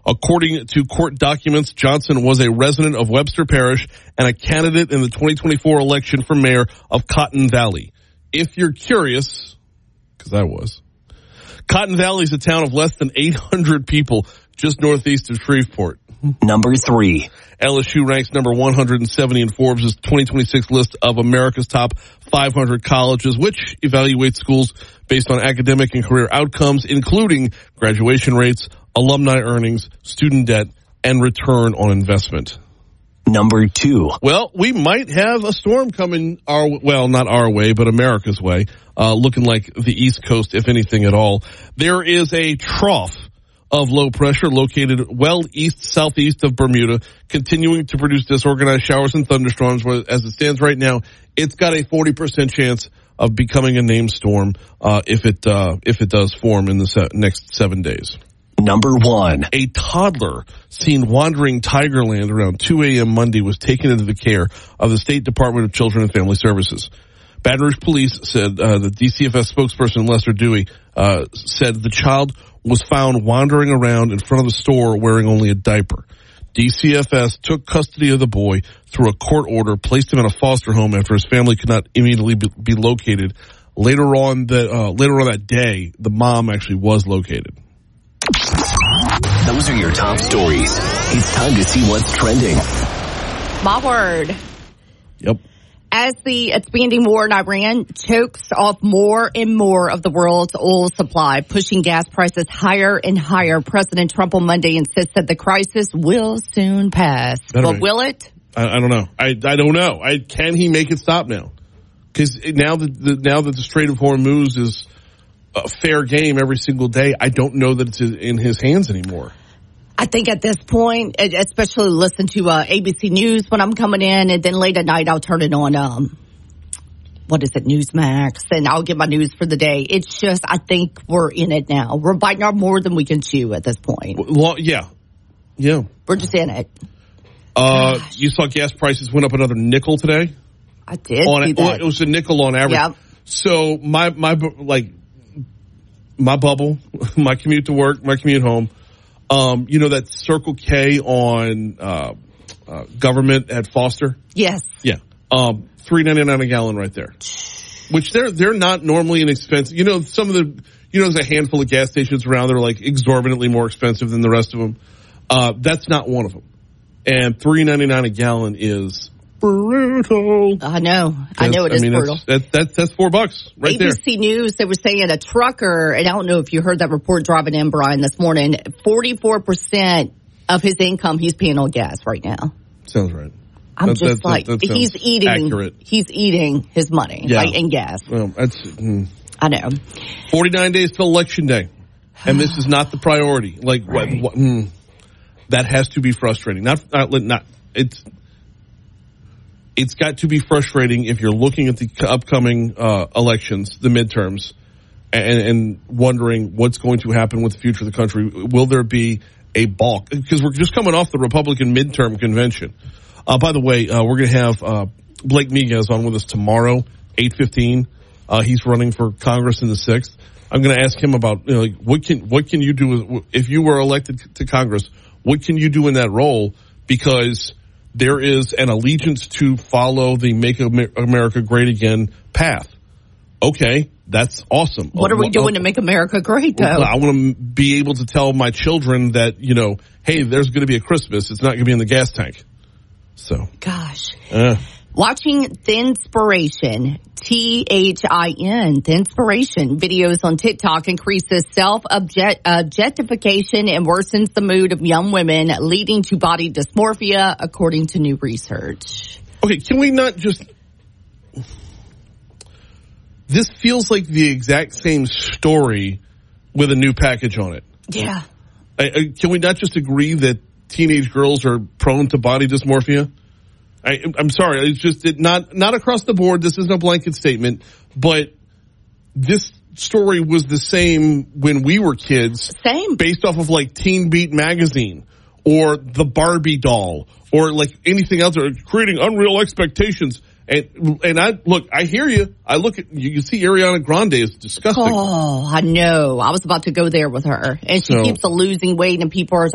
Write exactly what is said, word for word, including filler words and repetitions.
According to court documents, Johnson was a resident of Webster Parish and a candidate in the twenty twenty-four election for mayor of Cotton Valley. If you're curious, because I was, Cotton Valley is a town of less than eight hundred people just northeast of Shreveport. Number three. L S U ranks number one hundred seventy in Forbes' twenty twenty-six list of America's top five hundred colleges, which evaluates schools based on academic and career outcomes, including graduation rates, alumni earnings, student debt, and return on investment. Number two. Well, we might have a storm coming our, well, not our way, but America's way, uh, looking like the East Coast, if anything at all. There is a trough of low pressure located well east, southeast of Bermuda, continuing to produce disorganized showers and thunderstorms. Where, as it stands right now, it's got a forty percent chance of becoming a named storm, uh, if it, uh, if it does form in the se- next seven days. Number one. A toddler seen wandering Tigerland around two a.m. Monday was taken into the care of the State Department of Children and Family Services. Baton Rouge Police said, uh, the D C F S spokesperson Lester Dewey, uh, said the child was found wandering around in front of the store wearing only a diaper. D C F S took custody of the boy through a court order, placed him in a foster home after his family could not immediately be, be located. Later on that, uh, later on that day, the mom actually was located. Those are your top stories. It's time to see what's trending. My word. Yep. As the expanding war in Iran chokes off more and more of the world's oil supply, pushing gas prices higher and higher, President Trump on Monday insisted the crisis will soon pass. That'll But be, will it? I, I don't know. I I don't know. I can he make it stop now? Because now that the, now that the Strait of Hormuz is a fair game every single day, I don't know that it's in his hands anymore. I think at this point, especially listen to uh, A B C News when I'm coming in, and then late at night I'll turn it on, um, what is it, Newsmax, and I'll get my news for the day. It's just, I think we're in it now. We're biting off more than we can chew at this point. Well, yeah. Yeah. We're just in it. Uh, you saw gas prices went up another nickel today? I did on see a, that. It was a nickel on average. Yep. So my, my, like, my bubble, my commute to work, my commute home, Um, you know that Circle K on uh, uh, Government at Foster? Yes. Yeah. Um, three ninety-nine a gallon right there. Which they're they're not normally inexpensive. You know, some of the you know there's a handful of gas stations around that are like exorbitantly more expensive than the rest of them. Uh, that's not one of them. And three ninety-nine a gallon is brutal. I know. I know it I is mean, brutal. That's, that, that, that's four bucks right there. A B C News, they were saying a trucker, and I don't know if you heard that report driving in, Brian, this morning, forty-four percent of his income he's paying on gas right now. Sounds right. I'm that, just that, like, that, that he's eating, accurate. he's eating his money, yeah. like, in gas. Well, that's, mm. I know. forty-nine days till election day. And this is not the priority. Like, right. what, what mm, that has to be frustrating. Not, not, not, it's, it's got to be frustrating if you're looking at the upcoming, uh, elections, the midterms, and, and wondering what's going to happen with the future of the country. Will there be a balk? Because we're just coming off the Republican midterm convention. Uh, by the way, uh, we're going to have, uh, Blake Miguez on with us tomorrow, eight fifteen. Uh, he's running for Congress in the sixth. I'm going to ask him about, you know, like, what can, what can you do if you were elected to Congress? What can you do in that role? Because there is an allegiance to follow the Make America Great Again path. Okay, that's awesome. What are we doing to make America great, though? I want to be able to tell my children that, you know, hey, there's going to be a Christmas. It's not going to be in the gas tank. So. Gosh. Uh. Watching Thinspiration, T H I N, Thinspiration videos on TikTok increases self-objectification and worsens the mood of young women, leading to body dysmorphia, according to new research. Okay, can we not just... This feels like the exact same story with a new package on it. Yeah. I, I, can we not just agree that teenage girls are prone to body dysmorphia? I, I'm sorry, it's just it not not across the board. This isn't a blanket statement, but this story was the same when we were kids. Same. Based off of like Teen Beat magazine or the Barbie doll or like anything else, or creating unreal expectations. And and I look, I hear you. I look at you. You see, Ariana Grande is disgusting. Oh, I know. I was about to go there with her, and she So, keeps losing weight, and people are